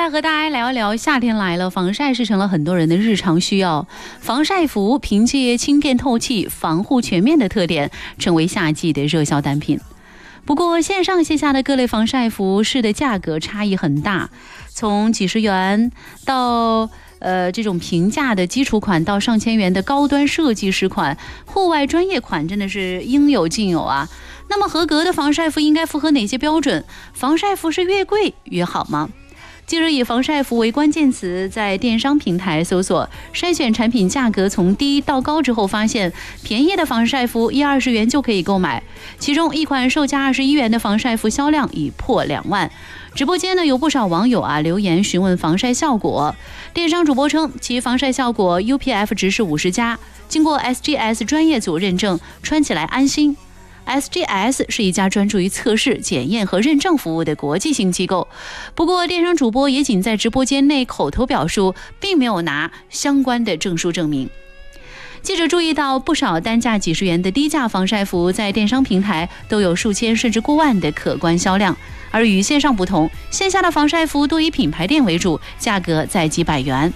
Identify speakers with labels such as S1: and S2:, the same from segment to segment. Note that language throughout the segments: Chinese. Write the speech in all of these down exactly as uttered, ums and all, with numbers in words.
S1: 来和大家聊一聊，夏天来了，防晒是成了很多人的日常需要。防晒服凭借轻便透气、防护全面的特点，成为夏季的热销单品。不过，线上线下的各类防晒服饰的价格差异很大，从几十元到呃这种平价的基础款，到上千元的高端设计师款、户外专业款，真的是应有尽有啊。那么合格的防晒服应该符合哪些标准？防晒服是越贵越好吗？记者以防晒服为关键词，在电商平台搜索筛选产品价格从低到高之后，发现便宜的防晒服一二十元就可以购买，其中一款售价二十一元的防晒服销量已破两万。直播间呢有不少网友啊留言询问防晒效果，电商主播称其防晒效果 U P F 值是五十加，经过 S G S 专业组认证，穿起来安心。S G S 是一家专注于测试、检验和认证服务的国际性机构。不过，电商主播也仅在直播间内口头表述，并没有拿相关的证书证明。记者注意到，不少单价几十元的低价防晒服在电商平台都有数千甚至过万的可观销量，而与线上不同，线下的防晒服多以品牌店为主，价格在几百元。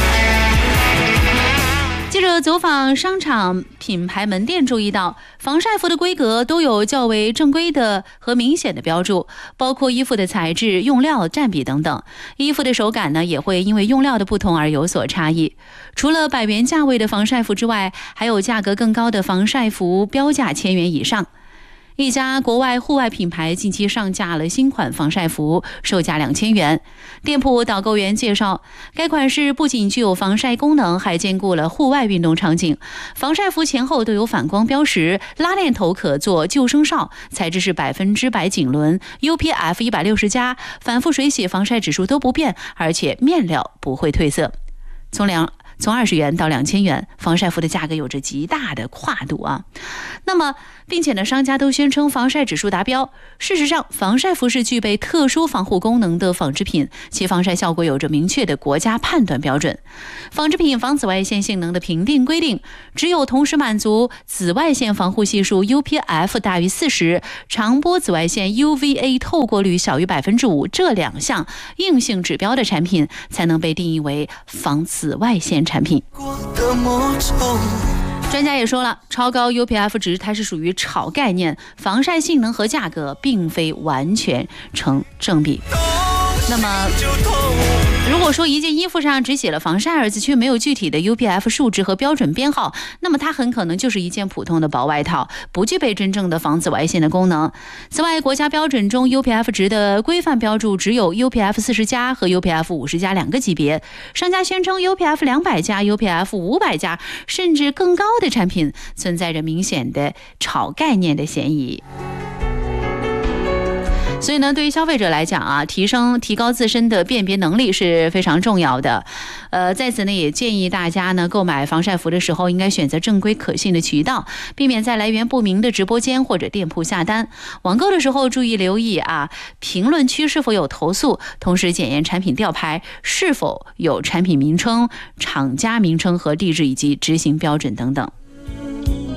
S1: 记者走访商场品牌门店，注意到防晒服的规格都有较为正规的和明显的标注，包括衣服的材质、用料、占比等等。衣服的手感呢，也会因为用料的不同而有所差异。除了百元价位的防晒服之外，还有价格更高的防晒服，标价千元以上。一家国外户外品牌近期上架了新款防晒服，售价两千元。店铺导购员介绍，该款式不仅具有防晒功能，还兼顾了户外运动场景。防晒服前后都有反光标识，拉链头可做救生哨，材质是百分之百锦纶 ，U P F 一百六十加，反复水洗防晒指数都不变，而且面料不会褪色。从两从二十元到两千元，防晒服的价格有着极大的跨度啊。那么，并且呢，商家都宣称防晒指数达标。事实上，防晒服是具备特殊防护功能的纺织品，其防晒效果有着明确的国家判断标准。纺织品防紫外线性能的评定规定，只有同时满足紫外线防护系数 U P F 大于四十，长波紫外线 U V A 透过率小于百分之五这两项硬性指标的产品，才能被定义为防紫外线产品。专家也说了，超高 U P F 值它是属于炒概念，防晒性能和价格并非完全成正比。那么如果说一件衣服上只写了防晒二字，却没有具体的 U P F 数值和标准编号，那么它很可能就是一件普通的薄外套，不具备真正的防紫外线的功能。此外，国家标准中 U P F 值的规范标注只有 U P F 四十加和 U P F 五十加两个级别，商家宣称 U P F 两百加、U P F 五百加甚至更高的产品存在着明显的炒概念的嫌疑。所以呢，对于消费者来讲啊，提升提高自身的辨别能力是非常重要的。呃，在此呢，也建议大家呢购买防晒服的时候，应该选择正规可信的渠道，避免在来源不明的直播间或者店铺下单。网购的时候注意留意啊，评论区是否有投诉，同时检验产品吊牌是否有产品名称、厂家名称和地址以及执行标准等等。